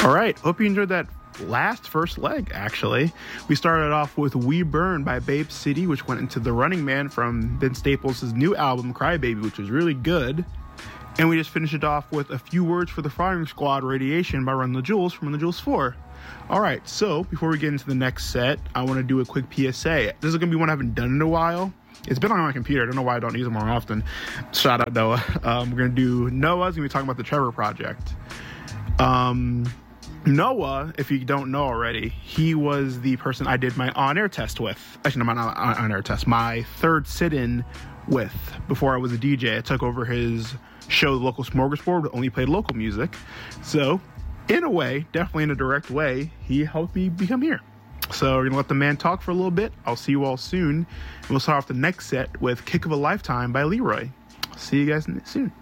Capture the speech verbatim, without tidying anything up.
All right, hope you enjoyed that last first leg, actually. We started off with We Burn by Babe City, which went into The Running Man from Ben Staples' new album, Crybaby, which was really good. And we just finished it off with A Few Words for the Firing Squad, Radiation by Run the Jewels from Run the Jewels four. All right, so before we get into the next set, I want to do a quick P S A. This is going to be one I haven't done in a while. It's been on my computer. I don't know why I don't use it more often. Shout out Noah. Um, we're going to do Noah's going to be talking about the Trevor Project. Um... Noah, if you don't know already, he was the person I did my on-air test with. Actually, no, not on-air test. My third sit-in with before I was a D J. I took over his show, The Local Smorgasbord, but only played local music. So, in a way, definitely in a direct way, he helped me become here. So, we're going to let the man talk for a little bit. I'll see you all soon. And we'll start off the next set with Kick of a Lifetime by Leroy. See you guys soon.